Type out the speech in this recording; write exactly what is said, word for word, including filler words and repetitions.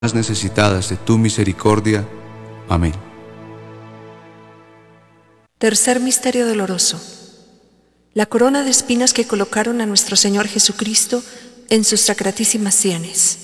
más necesitadas de tu misericordia. Amén. Tercer misterio doloroso. La corona de espinas que colocaron a nuestro Señor Jesucristo en sus sacratísimas sienes.